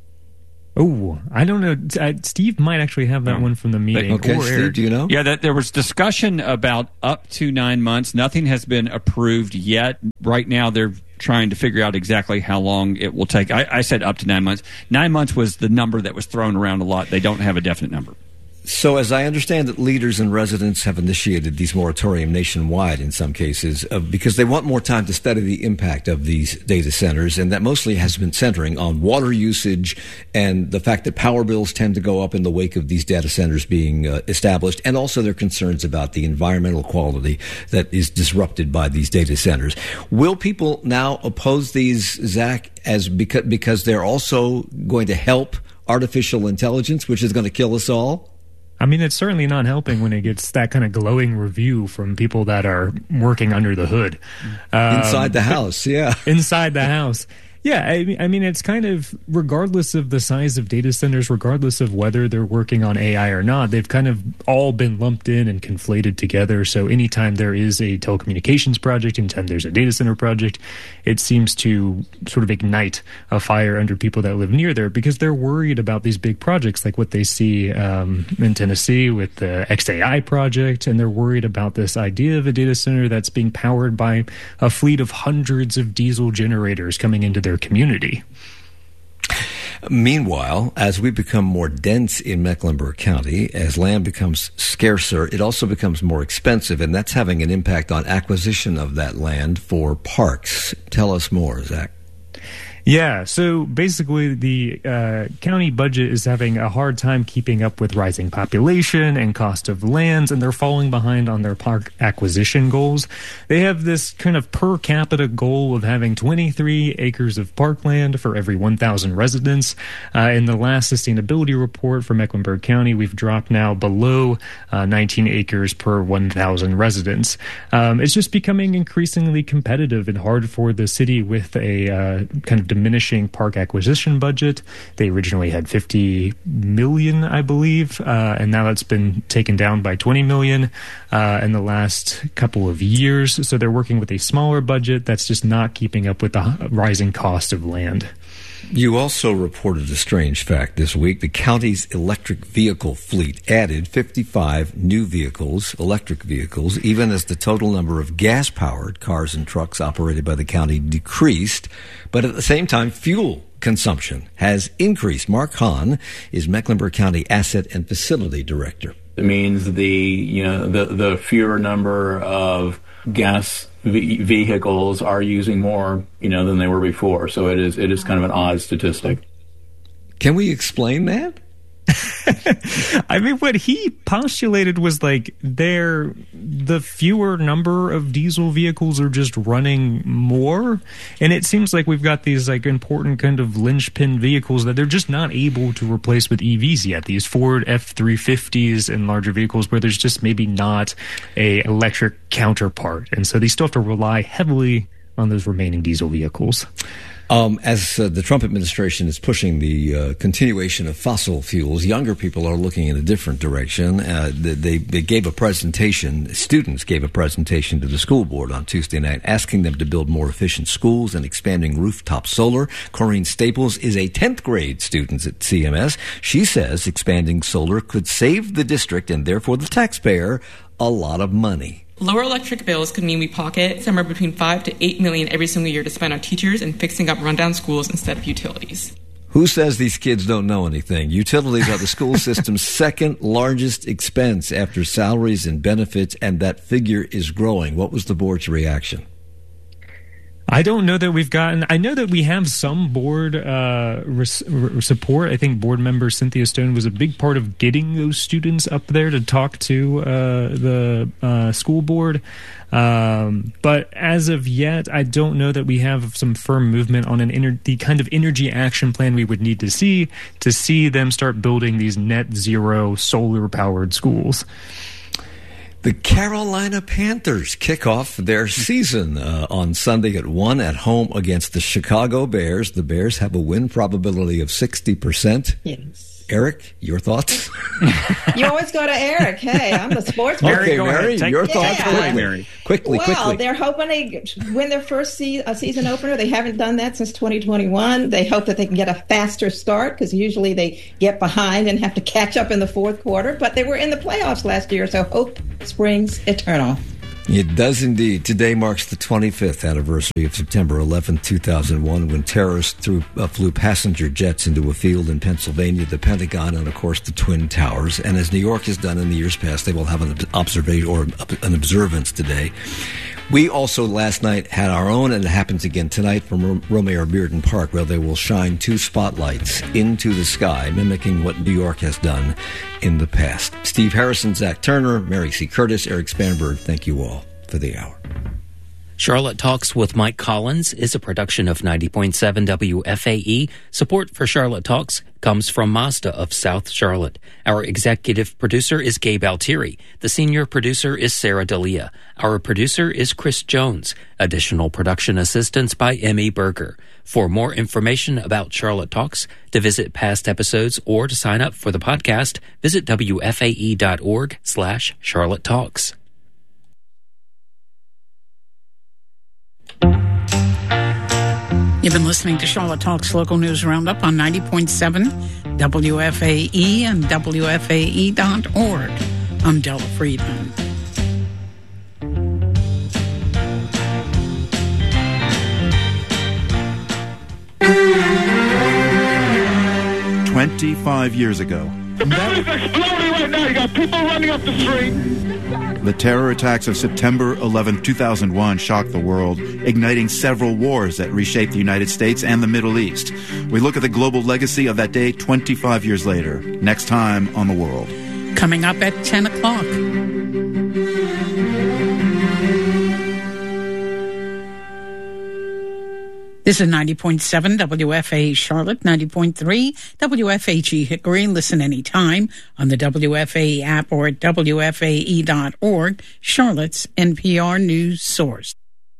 Oh, I don't know. Uh, Steve might actually have that one from the meeting. Okay, or Steve, aired. do you know? Yeah, that there was discussion about up to nine months. Nothing has been approved yet. Right now, they're trying to figure out exactly how long it will take. I, I said up to nine months. Nine months was the number that was thrown around a lot. They don't have a definite number. So as I understand it, leaders and residents have initiated these moratorium nationwide in some cases uh, because they want more time to study the impact of these data centers, and that mostly has been centering on water usage and the fact that power bills tend to go up in the wake of these data centers being uh, established, and also their concerns about the environmental quality that is disrupted by these data centers. Will people now oppose these, Zach, as because, because they're also going to help artificial intelligence, which is going to kill us all? I mean, it's certainly not helping when it gets that kind of glowing review from people that are working under the hood. Um, inside the house, yeah. Inside the house. Yeah, I mean, I mean, it's kind of, regardless of the size of data centers, regardless of whether they're working on A I or not, they've kind of all been lumped in and conflated together. So anytime there is a telecommunications project, anytime there's a data center project, it seems to sort of ignite a fire under people that live near there because they're worried about these big projects like what they see um, in Tennessee with the X A I project, and they're worried about this idea of a data center that's being powered by a fleet of hundreds of diesel generators coming into their community. Meanwhile, as we become more dense in Mecklenburg County, as land becomes scarcer, it also becomes more expensive, and that's having an impact on acquisition of that land for parks. Tell us more, Zach. Yeah, so basically the uh, county budget is having a hard time keeping up with rising population and cost of lands, and they're falling behind on their park acquisition goals. They have this kind of per capita goal of having twenty-three acres of parkland for every one thousand residents. Uh, in the last sustainability report for Mecklenburg County, we've dropped now below uh, nineteen acres per one thousand residents. Um, it's just becoming increasingly competitive and hard for the city with a uh, kind of diminishing park acquisition budget. They originally had fifty million, I believe, uh, and now that's been taken down by twenty million uh, in the last couple of years. So they're working with a smaller budget that's just not keeping up with the rising cost of land. You also reported a strange fact this week. The county's electric vehicle fleet added fifty-five new vehicles, electric vehicles, even as the total number of gas-powered cars and trucks operated by the county decreased. But at the same time, fuel consumption has increased. Mark Hahn is Mecklenburg County Asset and Facility Director. It means the, you know, the, the fewer number of gas v- vehicles are using more, you know, than they were before. So it is it is kind of an odd statistic. Can we explain that? I mean, what he postulated was like there, the fewer number of diesel vehicles are just running more. And it seems like we've got these like important kind of linchpin vehicles that they're just not able to replace with E Vs yet. These Ford F three fifties and larger vehicles where there's just maybe not a electric counterpart. And so they still have to rely heavily on those remaining diesel vehicles. Um, as uh, the Trump administration is pushing the uh, continuation of fossil fuels, younger people are looking in a different direction. Uh, they, they gave a presentation, students gave a presentation to the school board on Tuesday night asking them to build more efficient schools and expanding rooftop solar. Corrine Staples is a tenth grade student at C M S. She says expanding solar could save the district and therefore the taxpayer a lot of money. Lower electric bills could mean we pocket somewhere between five to eight million every single year to spend on teachers and fixing up rundown schools instead of utilities. Who says these kids don't know anything? Utilities are the school system's second largest expense after salaries and benefits, and that figure is growing. What was the board's reaction? I, I don't know that we've gotten. I know that we have some board uh, res, r- support. I think board member Cynthia Stone was a big part of getting those students up there to talk to uh, the uh, school board. Um, but as of yet, I don't know that we have some firm movement on an ener- the kind of energy action plan we would need to see to see them start building these net zero solar powered schools. The Carolina Panthers kick off their season uh, on Sunday at one at home against the Chicago Bears. The Bears have a win probability of sixty percent. Yes. Eric, your thoughts? You always go to Eric. Hey, I'm the sports person. Okay, Mary, your yeah. thoughts quickly. Mary. Quickly, well, quickly. They're hoping to win their first se- a season opener. They haven't done that since twenty twenty-one. They hope that they can get a faster start because usually they get behind and have to catch up in the fourth quarter. But they were in the playoffs last year, so hope springs eternal. It does indeed. Today marks the twenty-fifth anniversary of September eleventh, two thousand one, when terrorists threw, uh, flew passenger jets into a field in Pennsylvania, the Pentagon, and, of course, the Twin Towers. And as New York has done in the years past, they will have an observation or an observance today. We also last night had our own, and it happens again tonight from Romare Bearden Park, where they will shine two spotlights into the sky, mimicking what New York has done in the past. Steve Harrison, Zach Turner, Mary C. Curtis, Eric Spanberg, thank you all for the hour. Charlotte Talks with Mike Collins is a production of ninety point seven W F A E. Support for Charlotte Talks comes from Mazda of South Charlotte. Our executive producer is Gabe Altieri. The senior producer is Sarah D'Elia. Our producer is Chris Jones. Additional production assistance by Emmy Berger. For more information about Charlotte Talks, to visit past episodes, or to sign up for the podcast, visit W F A E dot org slash Charlotte Talks. You've been listening to Charlotte Talks Local News Roundup on ninety point seven W F A E and W F A E dot org. I'm Della Friedman. Twenty-five years ago. The building's exploding right now. You got people running up the street. The terror attacks of September eleventh, two thousand one shocked the world, igniting several wars that reshaped the United States and the Middle East. We look at the global legacy of that day twenty-five years later, next time on The World. Coming up at ten o'clock. This is ninety point seven W F A E Charlotte, ninety point three W F H E Hickory. Listen anytime on the W F A E app or at W F A E dot org, Charlotte's N P R news source.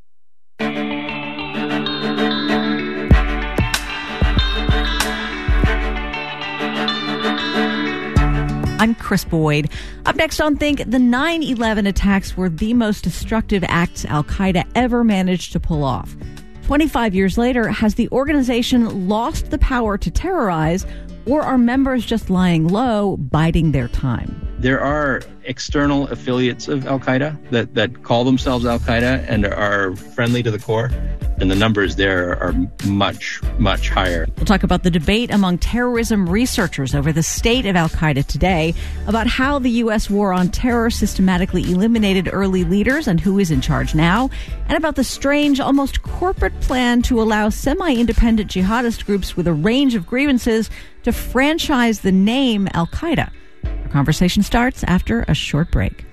I'm Chris Boyd. Up next on Think, the nine eleven attacks were the most destructive acts Al-Qaeda ever managed to pull off. twenty-five years later, has the organization lost the power to terrorize, or are members just lying low, biding their time? There are external affiliates of Al-Qaeda that, that call themselves Al-Qaeda and are friendly to the core, and the numbers there are much, much higher. We'll talk about the debate among terrorism researchers over the state of Al-Qaeda today, about how the U S war on terror systematically eliminated early leaders and who is in charge now, and about the strange, almost corporate plan to allow semi-independent jihadist groups with a range of grievances to franchise the name Al-Qaeda. Our conversation starts after a short break.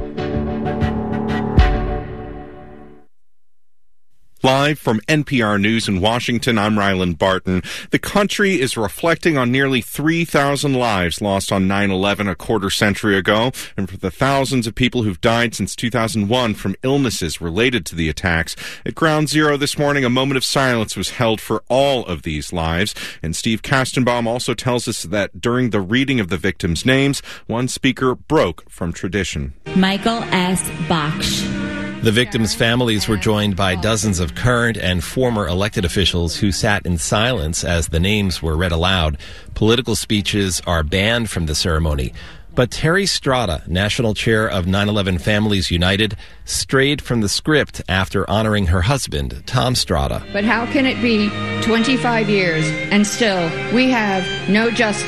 Live from N P R News in Washington, I'm Ryland Barton. The country is reflecting on nearly three thousand lives lost on nine eleven a quarter century ago, and for the thousands of people who've died since two thousand one from illnesses related to the attacks. At Ground Zero this morning, a moment of silence was held for all of these lives, and Steve Kastenbaum also tells us that during the reading of the victims' names, one speaker broke from tradition. Michael S. Baksh. The victims' families were joined by dozens of current and former elected officials who sat in silence as the names were read aloud. Political speeches are banned from the ceremony. But Terry Strada, national chair of nine eleven Families United, strayed from the script after honoring her husband, Tom Strada. But how can it be twenty-five years and still we have no justice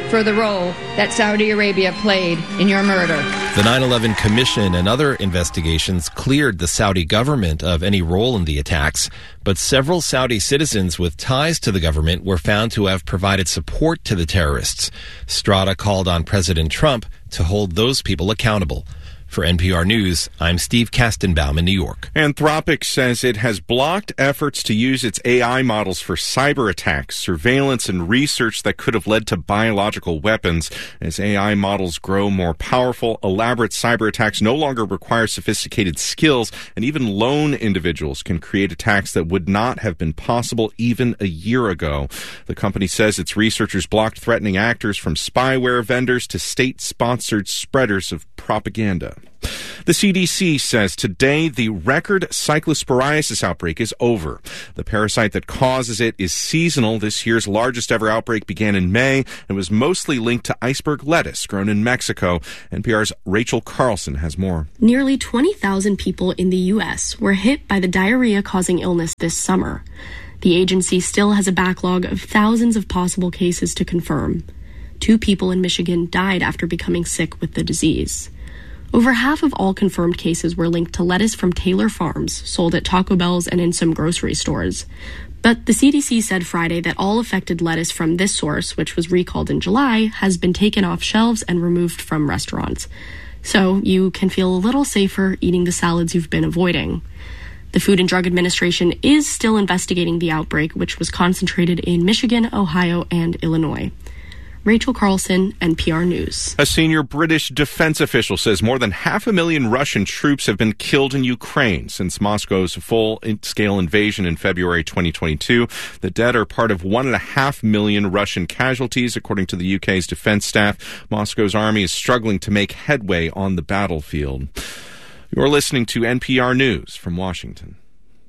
for the role that Saudi Arabia played in your murder. The nine eleven Commission and other investigations cleared the Saudi government of any role in the attacks, but several Saudi citizens with ties to the government were found to have provided support to the terrorists. Strada called on President Trump to hold those people accountable. For N P R News, I'm Steve Kastenbaum in New York. Anthropic says it has blocked efforts to use its A I models for cyber attacks, surveillance, and research that could have led to biological weapons. As A I models grow more powerful, elaborate cyber attacks no longer require sophisticated skills, and even lone individuals can create attacks that would not have been possible even a year ago. The company says its researchers blocked threatening actors from spyware vendors to state-sponsored spreaders of propaganda. The C D C says today the record cyclosporiasis outbreak is over. The parasite that causes it is seasonal. This year's largest ever outbreak began in May and was mostly linked to iceberg lettuce grown in Mexico. N P R's Rachel Carlson has more. Nearly twenty thousand people in the U S were hit by the diarrhea-causing illness this summer. The agency still has a backlog of thousands of possible cases to confirm. Two people in Michigan died after becoming sick with the disease. Over half of all confirmed cases were linked to lettuce from Taylor Farms, sold at Taco Bell's and in some grocery stores. But the C D C said Friday that all affected lettuce from this source, which was recalled in July, has been taken off shelves and removed from restaurants. So you can feel a little safer eating the salads you've been avoiding. The Food and Drug Administration is still investigating the outbreak, which was concentrated in Michigan, Ohio, and Illinois. Rachel Carlson, N P R News. A senior British defense official says more than half a million Russian troops have been killed in Ukraine since Moscow's full-scale invasion in February twenty twenty-two. The dead are part of one and a half million Russian casualties, according to the U K's defense staff. Moscow's army is struggling to make headway on the battlefield. You're listening to N P R News from Washington.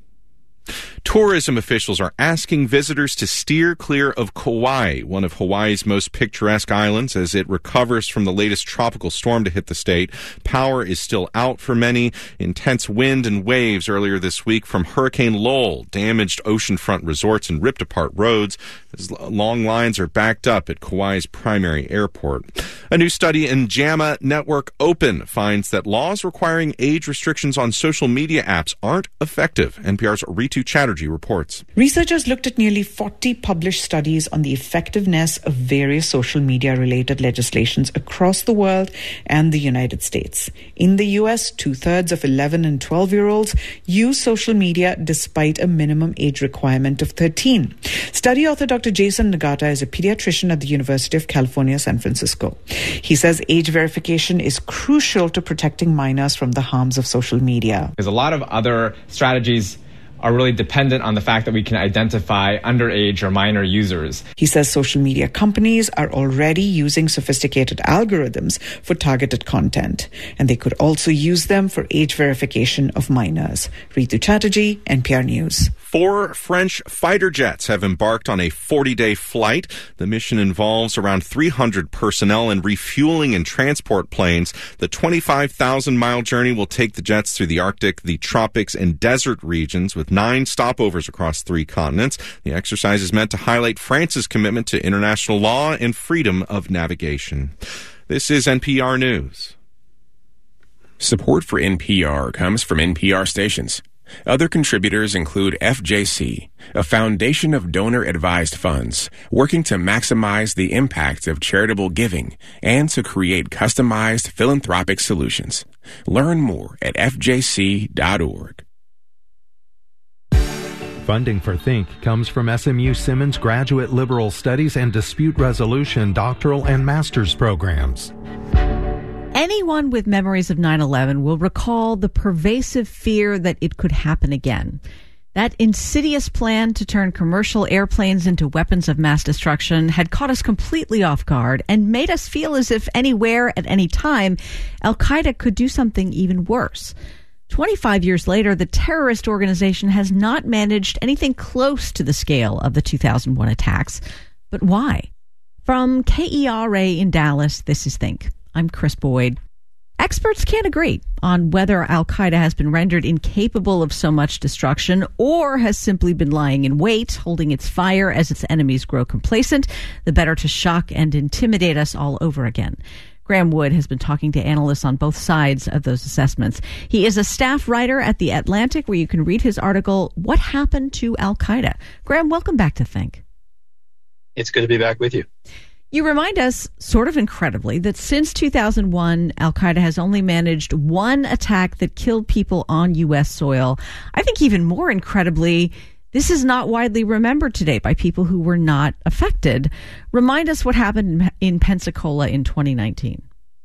Tourism officials are asking visitors to steer clear of Kauai, one of Hawaii's most picturesque islands, as it recovers from the latest tropical storm to hit the state. Power is still out for many. Intense wind and waves earlier this week from Hurricane Lowell damaged oceanfront resorts and ripped apart roads, as long lines are backed up at Kauai's primary airport. A new study in JAMA Network Open finds that laws requiring age restrictions on social media apps aren't effective. N P R's Ritu Chatterjee reports. Researchers looked at nearly forty published studies on the effectiveness of various social media-related legislations across the world and the United States. In the U S, two-thirds of eleven and twelve-year-olds use social media despite a minimum age requirement of thirteen. Study author Doctor Jason Nagata is a pediatrician at the University of California, San Francisco. He says age verification is crucial to protecting minors from the harms of social media. There's a lot of other strategies are really dependent on the fact that we can identify underage or minor users. He says social media companies are already using sophisticated algorithms for targeted content, and they could also use them for age verification of minors. Ritu Chatterjee, N P R News. Four French fighter jets have embarked on a forty-day flight. The mission involves around three hundred personnel and refueling and transport planes. The twenty-five thousand mile journey will take the jets through the Arctic, the tropics, and desert regions with nine stopovers across three continents. The exercise is meant to highlight France's commitment to international law and freedom of navigation. This is N P R News. Support for N P R comes from N P R stations. Other contributors include F J C, a foundation of donor-advised funds working to maximize the impact of charitable giving and to create customized philanthropic solutions. Learn more at F J C dot org. Funding for Think comes from S M U Simmons Graduate Liberal Studies and Dispute Resolution doctoral and master's programs. Anyone with memories of nine eleven will recall the pervasive fear that it could happen again. That insidious plan to turn commercial airplanes into weapons of mass destruction had caught us completely off guard and made us feel as if anywhere at any time Al-Qaeda could do something even worse. twenty-five years later, the terrorist organization has not managed anything close to the scale of the two thousand one attacks. But why? From K E R A in Dallas, this is Think. I'm Chris Boyd. Experts can't agree on whether al-Qaeda has been rendered incapable of so much destruction or has simply been lying in wait, holding its fire as its enemies grow complacent, the better to shock and intimidate us all over again. Graham Wood has been talking to analysts on both sides of those assessments. He is a staff writer at The Atlantic, where you can read his article, What Happened to Al-Qaeda? Graham, welcome back to Think. It's good to be back with you. You remind us, sort of incredibly, that since two thousand one, Al-Qaeda has only managed one attack that killed people on U S soil. I think even more incredibly, this is not widely remembered today by people who were not affected. Remind us what happened in Pensacola in twenty nineteen.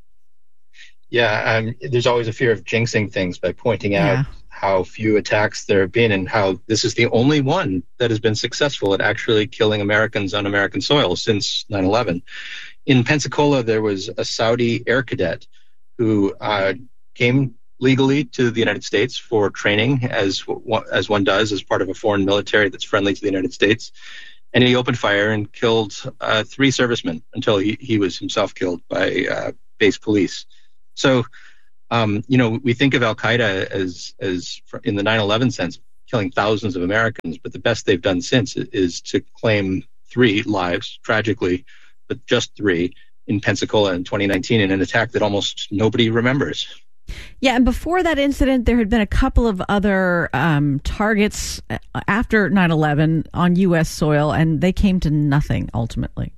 Yeah, um, there's always a fear of jinxing things by pointing out yeah. how few attacks there have been and how this is the only one that has been successful at actually killing Americans on American soil since nine eleven. In Pensacola, there was a Saudi air cadet who uh, came legally to the United States for training, as as one does as part of a foreign military that's friendly to the United States. And he opened fire and killed uh, three servicemen until he, he was himself killed by uh, base police. So, um, you know, we think of Al-Qaeda as, as in the nine eleven sense, killing thousands of Americans, but the best they've done since is to claim three lives, tragically, but just three, in Pensacola in twenty nineteen in an attack that almost nobody remembers. Yeah, and before that incident, there had been a couple of other um, targets after nine eleven on U S soil, and they came to nothing ultimately.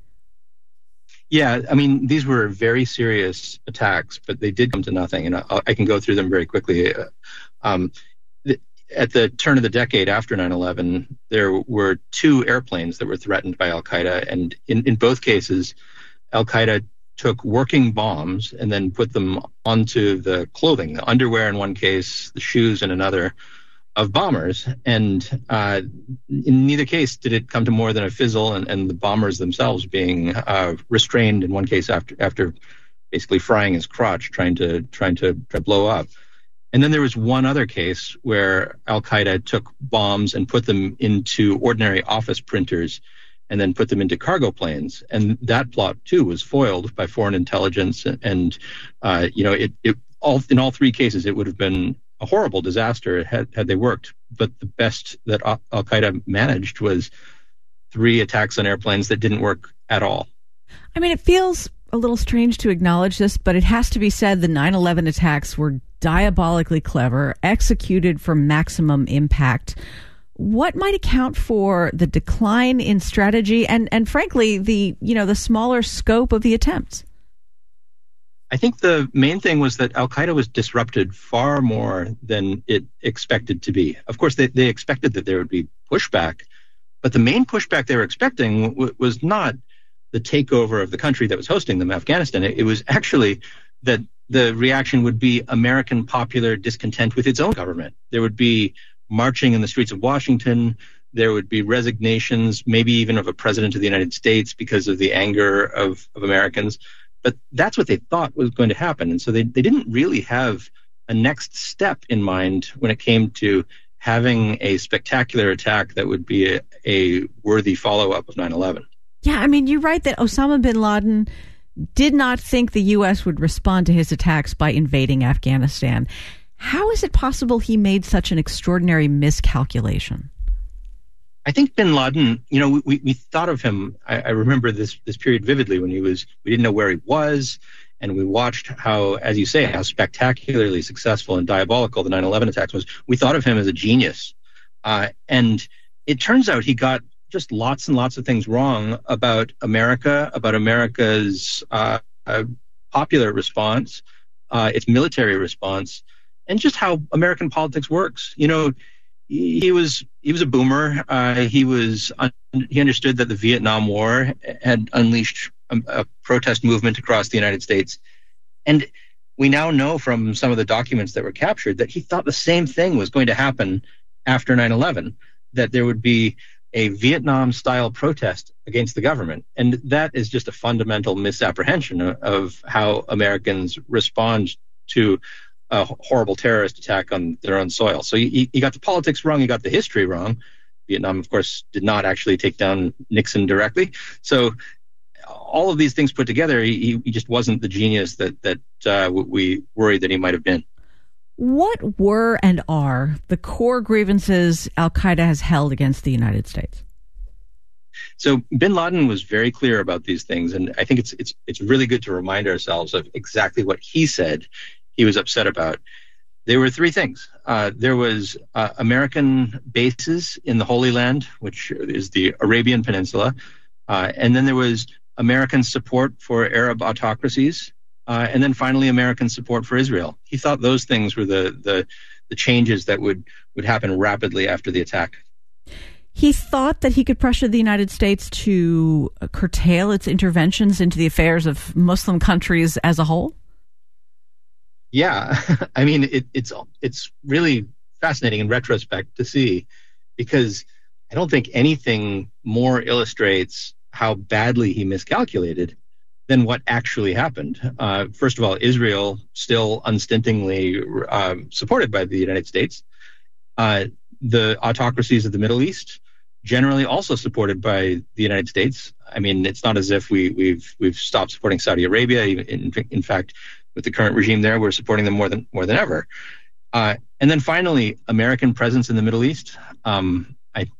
Yeah, I mean, these were very serious attacks, but they did come to nothing, and I, I can go through them very quickly. Um, th- at the turn of the decade after nine eleven, there were two airplanes that were threatened by Al-Qaeda, and in, in both cases, Al-Qaeda took working bombs and then put them onto the clothing, the underwear in one case, the shoes in another, of bombers. And uh, in neither case did it come to more than a fizzle and, and the bombers themselves being uh, restrained in one case after after basically frying his crotch, trying to trying to, to blow up. And then there was one other case where Al-Qaeda took bombs and put them into ordinary office printers and then put them into cargo planes. And that plot, too, was foiled by foreign intelligence. And, uh, you know, it, it all in all three cases, it would have been a horrible disaster had, had they worked. But the best that Al-Qaeda managed was three attacks on airplanes that didn't work at all. I mean, it feels a little strange to acknowledge this, but it has to be said the nine eleven attacks were diabolically clever, executed for maximum impact. What might account for the decline in strategy and, and frankly, the, you know, the smaller scope of the attempts? I think the main thing was that Al-Qaeda was disrupted far more than it expected to be. Of course, they, they expected that there would be pushback, but the main pushback they were expecting w- was not the takeover of the country that was hosting them, Afghanistan. It, it was actually that the reaction would be American popular discontent with its own government. There would be marching in the streets of Washington. There would be resignations, maybe even of a president of the United States because of the anger of, of Americans. But that's what they thought was going to happen. And so they, they didn't really have a next step in mind when it came to having a spectacular attack that would be a, a worthy follow-up of nine eleven. Yeah, I mean, you write that Osama bin Laden did not think the U S would respond to his attacks by invading Afghanistan. How is it possible he made such an extraordinary miscalculation? I think bin Laden, you know, we, we thought of him, I, I remember this, this period vividly when he was, we didn't know where he was, and we watched how, as you say, how spectacularly successful and diabolical the nine eleven attacks was. We thought of him as a genius. Uh, and it turns out he got just lots and lots of things wrong about America, about America's uh, uh, popular response, uh, its military response, and just how American politics works. You know, he, he was he was a boomer. Uh, he was un- he understood that the Vietnam War had unleashed a, a protest movement across the United States, and we now know from some of the documents that were captured that he thought the same thing was going to happen after nine eleven, that there would be a Vietnam-style protest against the government. And that is just a fundamental misapprehension of, of how Americans respond to a horrible terrorist attack on their own soil. So he, he got the politics wrong, he got the history wrong. Vietnam, of course, did not actually take down Nixon directly. So all of these things put together, he, he just wasn't the genius that that uh, we worried that he might have been. What were and are the core grievances al-Qaeda has held against the United States? So bin Laden was very clear about these things, and I think it's it's it's really good to remind ourselves of exactly what he said he was upset about. There were three things. Uh, there was uh, American bases in the Holy Land, which is the Arabian Peninsula, uh, and then there was American support for Arab autocracies, uh, and then finally American support for Israel. He thought those things were the the, the changes that would, would happen rapidly after the attack. He thought that he could pressure the United States to curtail its interventions into the affairs of Muslim countries as a whole? Yeah, I mean, it, it's it's really fascinating in retrospect to see, because I don't think anything more illustrates how badly he miscalculated than what actually happened. Uh, first of all, Israel still unstintingly uh, supported by the United States. Uh, the autocracies of the Middle East, generally also supported by the United States. I mean, it's not as if we, we've we've stopped supporting Saudi Arabia. In, in fact, with the current regime there, we're supporting them more than more than ever. Uh, and then finally, American presence in the Middle East. Um,